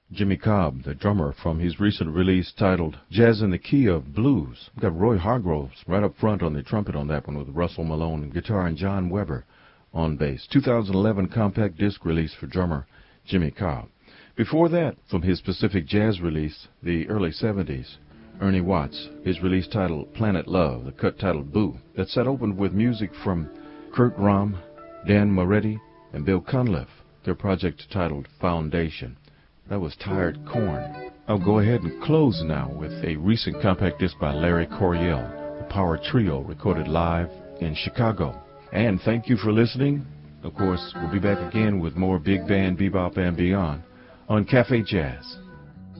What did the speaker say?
Jimmy Cobb, the drummer, from his recent release titled Jazz in the Key of Blues. We've got Roy Hargroves right up front on the trumpet on that one with Russell Malone on guitar and John Weber on bass. 2011 compact disc release for drummer Jimmy Cobb. Before that, from his Pacific Jazz release, the early 70s, Ernie Watts, his release titled Planet Love, the cut titled Boo. That set opened with music from Kurt Rahm, Dan Moretti, and Bill Cunliffe, their project titled Foundation. That was Tired Corn. I'll go ahead and close now with a recent compact disc by Larry Coryell, the Power Trio, recorded live in Chicago. And thank you for listening. Of course, we'll be back again with more big band, bebop, and beyond on Cafe Jazz.